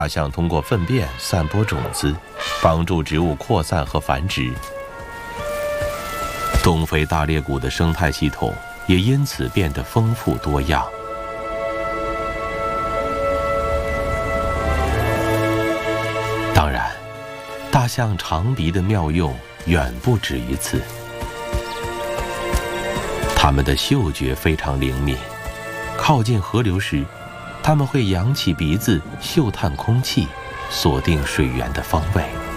大象通过粪便散播种子，帮助植物扩散和繁殖。东非大裂谷的生态系统也因此变得丰富多样。当然，大象长鼻的妙用远不止于此。它们的嗅觉非常灵敏，靠近河流时，它们会扬起鼻子嗅探空气，锁定水源的方位。